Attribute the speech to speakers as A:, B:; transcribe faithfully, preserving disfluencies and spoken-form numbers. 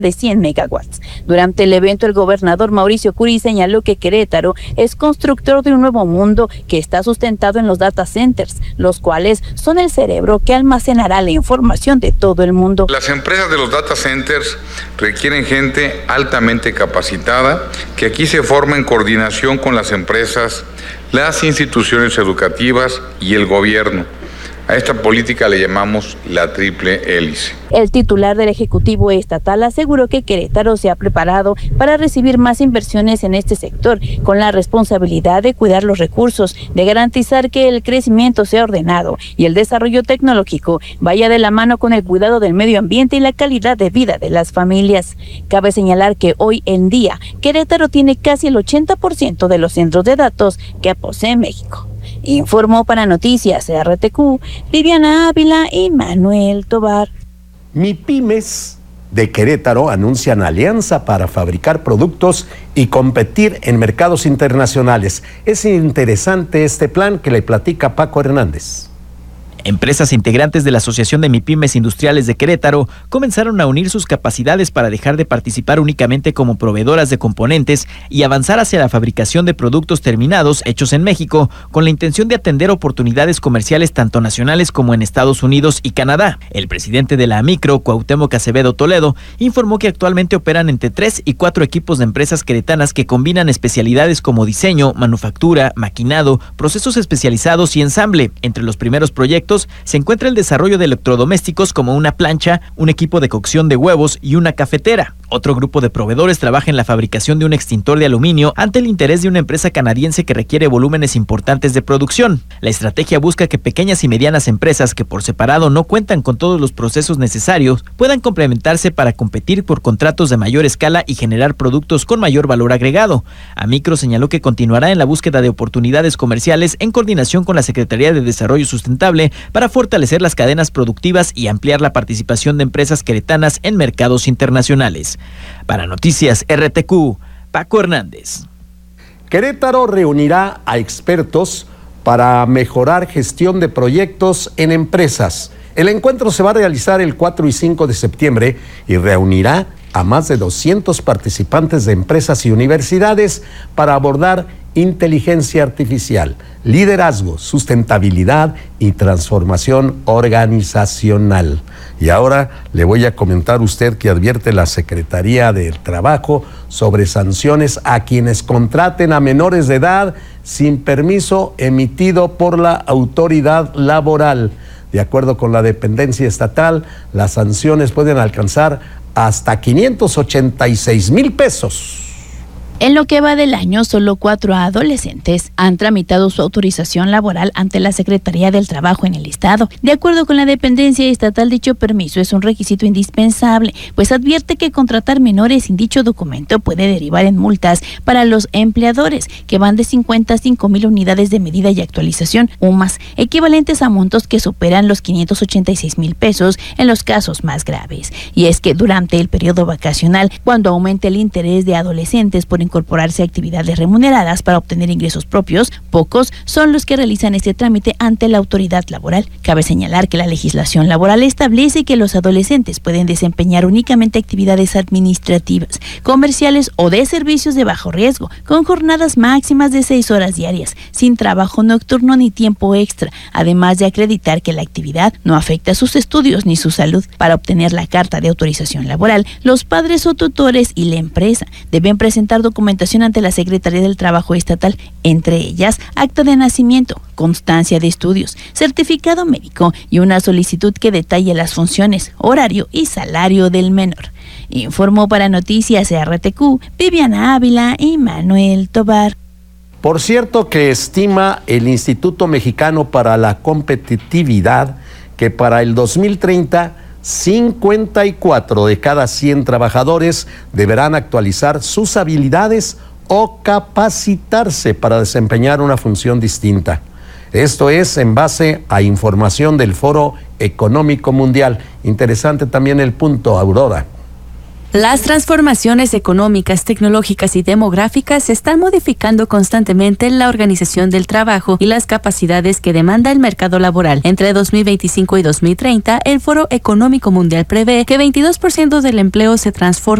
A: de cien megawatts. Durante el evento, el gobernador Mauricio Curi señaló que Querétaro es constructor de un nuevo mundo que está sustentado en los data centers, los cuales son el cerebro que almacenará la información de todo el mundo.
B: Las empresas de los data centers requieren gente altamente capacitada, que aquí se forma en coordinación con las empresas, las instituciones educativas y el gobierno. A esta política le llamamos la triple hélice.
A: El titular del Ejecutivo Estatal aseguró que Querétaro se ha preparado para recibir más inversiones en este sector, con la responsabilidad de cuidar los recursos, de garantizar que el crecimiento sea ordenado y el desarrollo tecnológico vaya de la mano con el cuidado del medio ambiente y la calidad de vida de las familias. Cabe señalar que hoy en día Querétaro tiene casi el ochenta por ciento de los centros de datos que posee México. Informó para Noticias R T Q, Viviana Ávila y Manuel Tobar.
C: MIPYMES de Querétaro anuncian alianza para fabricar productos y competir en mercados internacionales. Es interesante este plan que le platica Paco Hernández.
D: Empresas integrantes de la Asociación de MIPYMES Industriales de Querétaro comenzaron a unir sus capacidades para dejar de participar únicamente como proveedoras de componentes y avanzar hacia la fabricación de productos terminados hechos en México, con la intención de atender oportunidades comerciales tanto nacionales como en Estados Unidos y Canadá. El presidente de la AMICRO, Cuauhtémoc Acevedo Toledo, informó que actualmente operan entre tres y cuatro equipos de empresas queretanas que combinan especialidades como diseño, manufactura, maquinado, procesos especializados y ensamble. Entre los primeros proyectos se encuentra el desarrollo de electrodomésticos como una plancha, un equipo de cocción de huevos y una cafetera. Otro grupo de proveedores trabaja en la fabricación de un extintor de aluminio ante el interés de una empresa canadiense que requiere volúmenes importantes de producción. La estrategia busca que pequeñas y medianas empresas que por separado no cuentan con todos los procesos necesarios puedan complementarse para competir por contratos de mayor escala y generar productos con mayor valor agregado. AMICRO señaló que continuará en la búsqueda de oportunidades comerciales en coordinación con la Secretaría de Desarrollo Sustentable para fortalecer las cadenas productivas y ampliar la participación de empresas queretanas en mercados internacionales. Para Noticias R T Q, Paco Hernández.
C: Querétaro reunirá a expertos para mejorar gestión de proyectos en empresas. El encuentro se va a realizar el cuatro y cinco de septiembre y reunirá a más de doscientos participantes de empresas y universidades para abordar inteligencia artificial, liderazgo, sustentabilidad y transformación organizacional. Y ahora le voy a comentar a usted que advierte la Secretaría del Trabajo sobre sanciones a quienes contraten a menores de edad sin permiso emitido por la autoridad laboral. De acuerdo con la dependencia estatal, las sanciones pueden alcanzar hasta quinientos ochenta y seis mil pesos.
A: En lo que va del año, solo cuatro adolescentes han tramitado su autorización laboral ante la Secretaría del Trabajo en el Estado. De acuerdo con la dependencia estatal, dicho permiso es un requisito indispensable, pues advierte que contratar menores sin dicho documento puede derivar en multas para los empleadores, que van de cincuenta a cinco mil unidades de medida y actualización, U M A S, equivalentes a montos que superan los quinientos ochenta y seis mil pesos en los casos más graves. Y es que durante el periodo vacacional, cuando aumente el interés de adolescentes por incorporarse a actividades remuneradas para obtener ingresos propios, pocos son los que realizan este trámite ante la autoridad laboral. Cabe señalar que la legislación laboral establece que los adolescentes pueden desempeñar únicamente actividades administrativas, comerciales o de servicios de bajo riesgo, con jornadas máximas de seis horas diarias, sin trabajo nocturno ni tiempo extra, además de acreditar que la actividad no afecta sus estudios ni su salud. Para obtener la carta de autorización laboral, los padres o tutores y la empresa deben presentar documentación documentación ante la Secretaría del Trabajo Estatal, entre ellas acta de nacimiento, constancia de estudios, certificado médico y una solicitud que detalle las funciones, horario y salario del menor. Informó para Noticias R T Q, Viviana Ávila y Manuel Tobar.
C: Por cierto que estima el Instituto Mexicano para la Competitividad que para el dos mil treinta cincuenta y cuatro de cada cien trabajadores deberán actualizar sus habilidades o capacitarse para desempeñar una función distinta. Esto es en base a información del Foro Económico Mundial. Interesante también el punto, Aurora.
E: Las transformaciones económicas, tecnológicas y demográficas están modificando constantemente la organización del trabajo y las capacidades que demanda el mercado laboral. Entre dos mil veinticinco y dos mil treinta, el Foro Económico Mundial prevé que veintidós por ciento del empleo se transforme